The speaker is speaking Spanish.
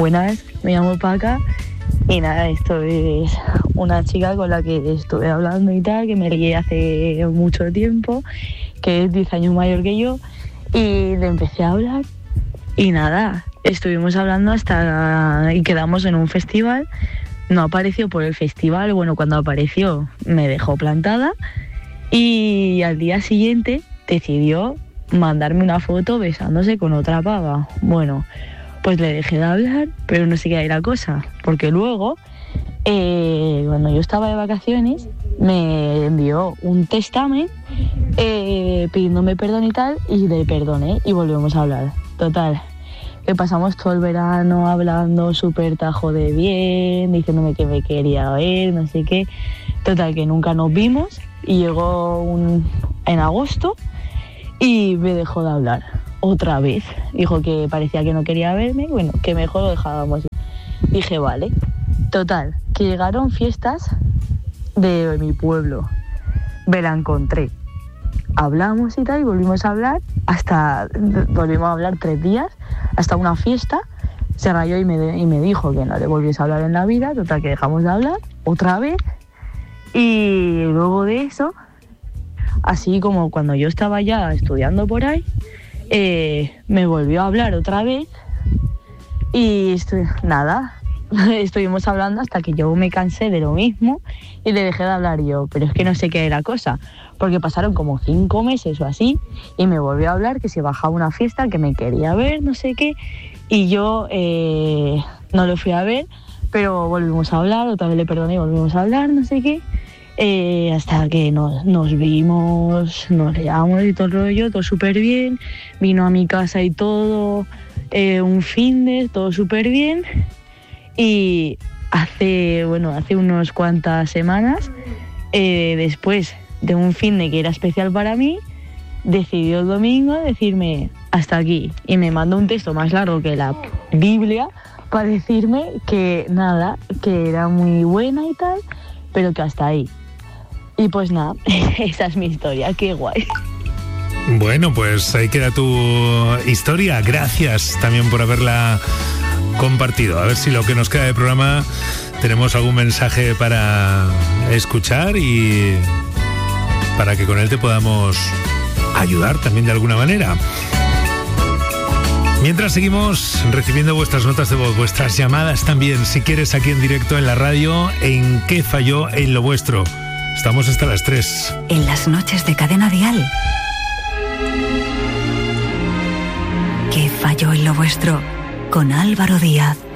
Buenas, me llamo Paca y nada, esto es una chica con la que estuve hablando y tal, que me lié hace mucho tiempo, que es 10 años mayor que yo, y le empecé a hablar y nada, estuvimos hablando y quedamos en un festival. No apareció por el festival, bueno, cuando apareció me dejó plantada y al día siguiente decidió mandarme una foto besándose con otra pava. Bueno, pues le dejé de hablar, pero no sé qué era la cosa, porque luego, cuando yo estaba de vacaciones, me envió un testamen pidiéndome perdón y tal, y le perdoné y volvemos a hablar. Total, que pasamos todo el verano hablando súper tajo de bien, diciéndome que me quería ver, no sé qué. Total, que nunca nos vimos y llegó en agosto y me dejó de hablar otra vez. Dijo que parecía que no quería verme, bueno, que mejor lo dejábamos. Dije, vale. Total, que llegaron fiestas de mi pueblo. Me la encontré. Hablamos y tal, y volvimos a hablar, volvimos a hablar 3 días, hasta una fiesta, se rayó y me dijo que no le volviese a hablar en la vida. Total, que dejamos de hablar otra vez, y luego de eso, así como cuando yo estaba ya estudiando por ahí, me volvió a hablar otra vez, y estuvimos hablando hasta que yo me cansé de lo mismo y le dejé de hablar yo, pero es que no sé qué era cosa, porque pasaron como 5 meses o así y me volvió a hablar que se bajaba una fiesta, que me quería ver, no sé qué, y yo no lo fui a ver, pero volvimos a hablar, otra vez le perdoné y volvimos a hablar, no sé qué, hasta que nos vimos, nos leamos y todo el rollo, todo súper bien, vino a mi casa y todo, un finde, todo súper bien. Y hace unas cuantas semanas, después de un finde que era especial para mí, decidió el domingo decirme hasta aquí, y me mandó un texto más largo que la Biblia para decirme que nada, que era muy buena y tal, pero que hasta ahí. Y pues nada, esa es mi historia, qué guay. Bueno, pues ahí queda tu historia. Gracias también por haberla compartido. A ver si lo que nos queda de programa tenemos algún mensaje para escuchar y para que con él te podamos ayudar también de alguna manera. Mientras seguimos recibiendo vuestras notas de voz, vuestras llamadas también, si quieres, aquí en directo en la radio, en ¿Qué falló en lo vuestro? Estamos hasta las 3. En las noches de Cadena Dial. ¿Qué falló en lo vuestro? Con Álvaro Díaz.